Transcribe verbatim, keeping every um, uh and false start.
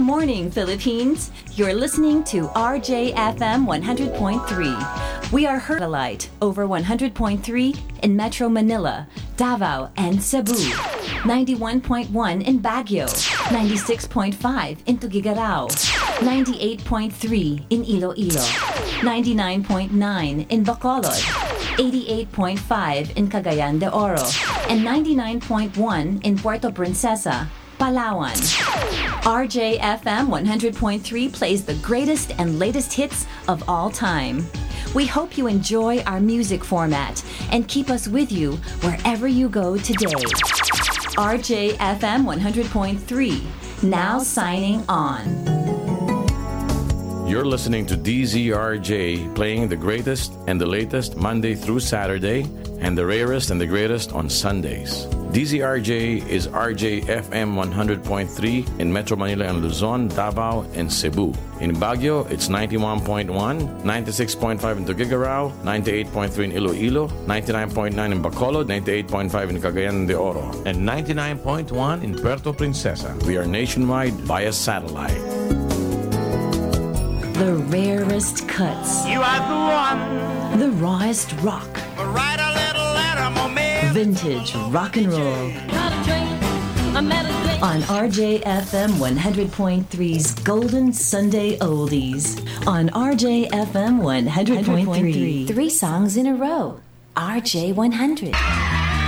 morning, Philippines. You're listening to R J F M one hundred point three. We are heard satellite over one hundred point three in Metro Manila, Davao, and Cebu. ninety-one point one in Baguio. ninety-six point five in Tuguegarao. ninety-eight point three in Iloilo. ninety-nine point nine in Bacolod. eighty-eight point five in Cagayan de Oro. And ninety-nine point one in Puerto Princesa, Palawan. R J F M one hundred point three plays the greatest and latest hits of all time. We hope you enjoy our music format and keep us with you wherever you go today. R J F M one hundred point three, now signing on. You're listening to D Z R J playing the greatest and the latest Monday through Saturday and the rarest and the greatest on Sundays. D Z R J is R J F M one hundred point three in Metro Manila and Luzon, Davao, and Cebu. In Baguio, it's ninety-one point one, ninety-six point five in Tuguegarao, ninety-eight point three in Iloilo, ninety-nine point nine in Bacolod, ninety-eight point five in Cagayan de Oro, and ninety-nine point one in Puerto Princesa. We are nationwide via satellite. The rarest cuts. You are the one. The rawest rock. Write a little letter, mommy. Vintage rock and roll. On R J F M one hundred point three's Golden Sunday Oldies. On R J F M one hundred point three. Three songs in a row. R J one hundred.